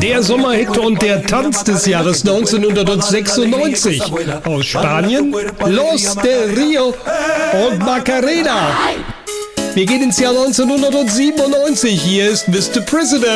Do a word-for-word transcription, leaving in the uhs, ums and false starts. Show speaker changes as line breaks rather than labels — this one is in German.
Der Sommerhit und der Tanz des Jahres neunzehnhundertsechsundneunzig. Aus Spanien, Los del Rio und Macarena. Wir gehen ins Jahr neunzehnhundertsiebenundneunzig. Hier ist Mister President.